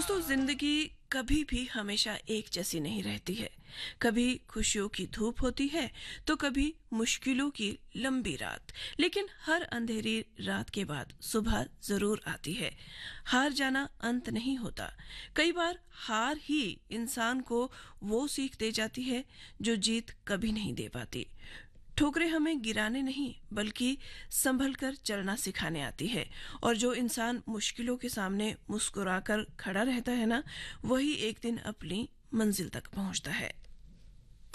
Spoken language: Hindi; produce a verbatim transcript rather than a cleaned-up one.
दोस्तों, जिंदगी कभी भी हमेशा एक जैसी नहीं रहती है। कभी खुशियों की धूप होती है तो कभी मुश्किलों की लंबी रात। लेकिन हर अंधेरी रात के बाद सुबह जरूर आती है। हार जाना अंत नहीं होता। कई बार हार ही इंसान को वो सीख दे जाती है जो जीत कभी नहीं दे पाती। ठोकरें हमें गिराने नहीं बल्कि संभल कर चलना सिखाने आती है। और जो इंसान मुश्किलों के सामने मुस्कुराकर खड़ा रहता है ना, वही एक दिन अपनी मंजिल तक पहुंचता है।